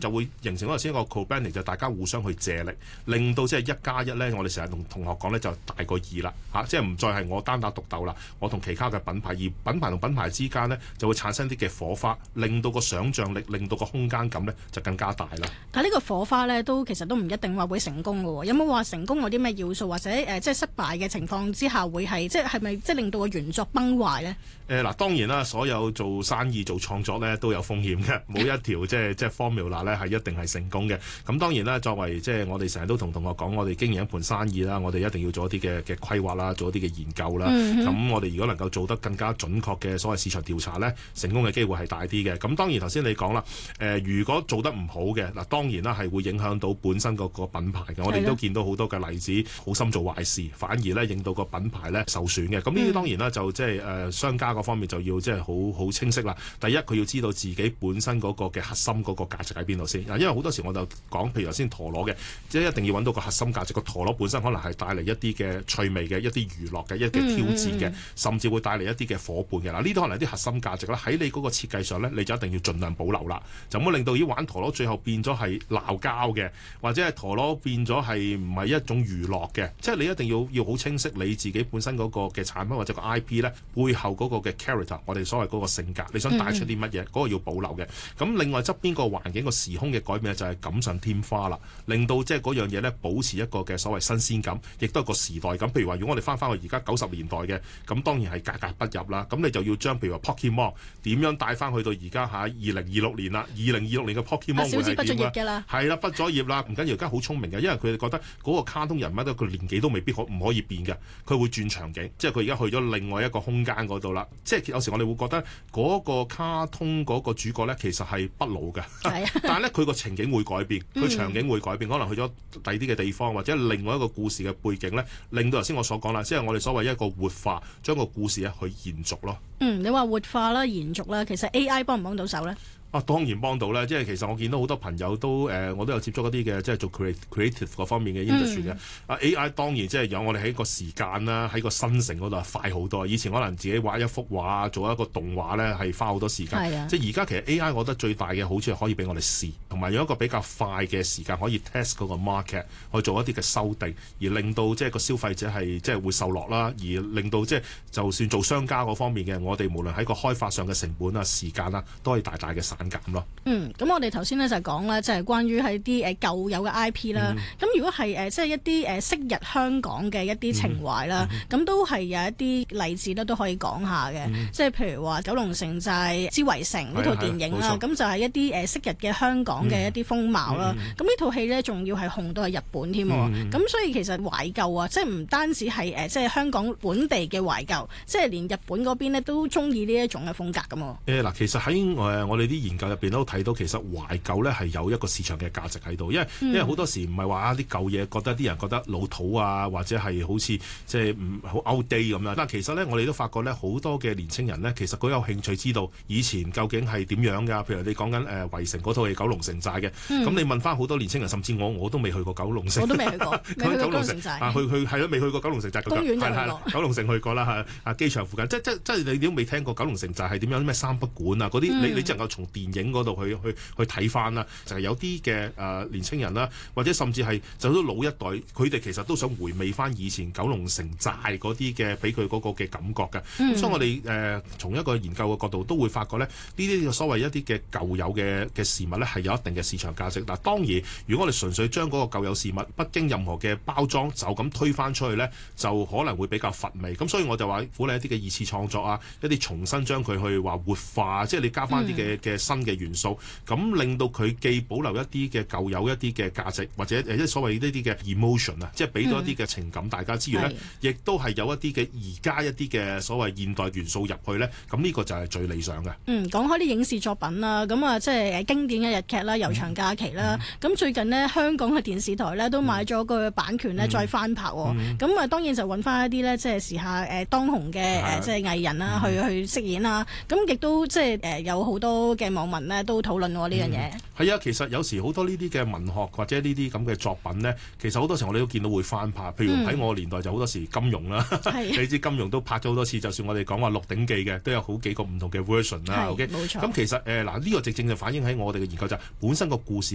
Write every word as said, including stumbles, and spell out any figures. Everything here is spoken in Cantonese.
就會形成嗰頭先一個 co-branding，就大家互相去借力，令到即係一加一咧，我哋成日同同學講咧就大過二啦嚇，即係唔再係我單打獨鬥啦，我同其他嘅品牌，而品牌同品牌之間咧就會產生啲嘅火花，令到個想像力，令到個空間感咧就更加大啦。 但係呢個火花咧都其實都唔一定話會成功嘅喎，有冇話成功有啲咩要素，或者誒、呃、即係失敗嘅情況之下會係即係係咪即係令到個原作崩壞咧？ 誒嗱、呃，當然啦，所有做生意做創作咧都有風險嘅，冇一條即係即係 formula 咧係一定係成功嘅。咁當然啦，作為即係我哋成日都同同學講，我哋經營一盤生意啦，我哋一定要做一啲嘅嘅規劃啦，做一啲嘅研究啦。咁、嗯、哼我哋如果能夠做得更加準確嘅所謂市場調查咧，成功嘅機會係大啲嘅。咁當然頭先你講啦，誒、呃、如果做得唔好嘅嗱，當然啦係會影響到本身嗰個品牌嘅。我哋都見到好多嘅例子，好心做壞事，反而咧令到個品牌咧受損嘅。咁呢啲當然啦，就即係誒商家嗰方面就要即係好好清晰啦。第一，佢要知道自己本身嗰個嘅核心嗰個價值喺邊度先。因為好多時我就講，譬如頭先陀螺嘅，即係一定要揾到個核心價值。個陀螺本身可能係帶嚟一啲嘅趣味嘅、一啲娛樂嘅、一啲挑戰嘅，甚至會帶嚟一啲嘅夥伴嘅。嗱，呢啲可能係啲核心價值啦。喺你嗰個設計上咧，你就一定要盡量保留啦，就唔好令到要玩陀螺最後變咗係鬧交嘅，或者係陀螺變咗係唔係一種娛樂嘅。即係你一定要要好清晰你自己本身嗰個嘅產品或者個 I P 咧背後嗰個嘅 character， 我哋所謂嗰個性格，你想帶出啲乜嘢，嗰、嗯、個要保留嘅。咁另外側邊個環境個時空嘅改變就係錦上添花啦，令到即係嗰樣嘢咧保持一個嘅所謂新鮮感，亦都係個時代感。譬如話，如果我哋翻返去而家九十年代嘅，咁當然係格格不入啦。咁你就要將譬如話 Pokemon 點樣帶翻去到而家嚇二零二六年啦，二零二六年嘅 Pokemon 會係點啊？係啦，畢咗業啦，唔緊要，而家好聰明嘅，因為佢哋覺得嗰個卡通人物咧，佢年紀都未必可唔可以變嘅，佢會轉場景，即係佢而家去咗另外一個空間嗰度啦。即係有時我哋會覺得嗰個卡通嗰個主角咧，其實係不老嘅，但係咧佢個情景會改變，佢場景會改變，可能去咗第二啲嘅地方，或者另外一個故事嘅背景咧，令到頭先我所講啦，即係我哋所謂一個活化，將個故事咧去延續咯。嗯， 你話活化啦、延續啦，其實 A I 幫唔幫到手咧？ 啊，當然幫到啦！即係其實我見到好多朋友都誒、呃，我都有接觸一啲嘅，即係做 creative 嗰方面嘅 industry 嘅。啊、嗯、A I 當然即係有我哋喺個時間啦，喺個生成嗰度係快好多。以前可能自己畫一幅畫，做一個動畫咧係花好多時間。的即係而家其實 A I 我覺得最大嘅好處係可以俾我哋試，同埋有一個比較快嘅時間可以 test 嗰個 market，去做一啲嘅修訂，而令到即係個消費者係即係會受落啦，而令到即係就算做商家嗰方面嘅，我哋無論喺個開發上嘅成本啊、時間啦，都可以大大嘅省減咯。 嗯，咁我哋頭先咧就講啦，就係、是、關於係啲誒舊有嘅 I P 啦。咁、嗯、如果係誒即係一啲誒昔日香港嘅一啲情懷啦，咁、嗯、都係有一啲例子咧都可以講下嘅。嗯、即係譬如話《九龍城寨之圍城》呢套電影啦，咁就係一啲誒昔日嘅香港嘅一啲風貌啦。咁呢套戲咧仲要係紅到係日本添。咁、嗯、所以其實懷舊啊，即係唔單止係誒即係香港本地嘅懷舊，即係連日本嗰邊咧都中意呢一種嘅風格咁。 誒嗱，其實喺誒我哋啲研究入邊都睇到，其實懷舊咧係有一個市場嘅價值喺度，因為、嗯、因為好多時唔係話啲舊嘢覺得啲人覺得老土啊，或者係好似即係唔好 outdate 咁樣。但其實咧，我哋都發覺咧，好多嘅年青人咧，其實佢有興趣知道以前究竟係點樣㗎。譬如你講緊誒圍城嗰套係九龍城寨嘅，咁、嗯、你問翻好多年青人，甚至我我都未去過九龍城， 我都未去過，未去過九龍城寨。 啊，去去係咯，未去過九龍城寨。 公園就去過， 九龍城去過啦嚇，啊機場附近，即即即你都未聽過九龍城寨係點樣咩三不管啊嗰啲，你你只能夠從電影嗰度去去去睇翻啦。就係、是、有啲嘅誒年青人啦，或者甚至係就好多老一代，佢哋其實都想回味翻以前九龍城寨嗰啲嘅俾佢嗰個嘅感覺嘅。咁、嗯、所以我哋誒、呃、從一個研究嘅角度都會發覺咧，呢啲所謂一啲嘅舊有嘅嘅事物咧係有一定嘅市場價值。嗱，當然如果我哋純粹將嗰個舊有事物不經任何嘅包裝就咁推翻出去咧，就可能會比較乏味。咁所以我就話鼓勵一啲嘅二次創作啊，一啲重新將佢去話活化，即係你加翻啲嘅嘅新嘅元素，咁令到佢既保留一啲嘅舊有一啲嘅價值，或者誒即係所謂呢啲嘅 emotion 啊，即係俾多一啲嘅情感大家之餘咧，亦都係有一啲嘅而家一啲嘅所謂現代元素入去咧，咁呢個就係最理想嘅。嗯，講開啲影視作品啦，咁啊即係誒經典嘅日劇啦，悠長假期啦，咁、嗯、最近呢，香港嘅電視台咧都買咗個版權咧、嗯、再翻拍，咁啊、嗯、當然就揾翻一啲咧即係時下誒當紅嘅誒即係藝人啦去、嗯、去飾演啦，咁亦都即係誒有好多嘅網民咧都討論呢樣嘢。係啊，其實有時好多呢啲嘅文學或者呢啲咁嘅作品呢，其實好多時我哋都見到會翻拍。譬如喺我年代就好多時金庸啦，嗯、你知金庸都拍咗好多次。就算我哋講話《鹿鼎記》嘅，都有好幾個唔同嘅 version 啦。OK，冇錯。咁其實誒嗱呢個正正就反映喺我哋嘅研究就係本身個故事。